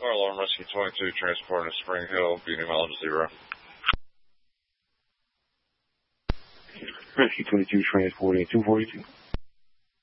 Fire alarm, Rescue 22, transporting to Spring Hill, beating mileage 0. Rescue 22, transporting 242.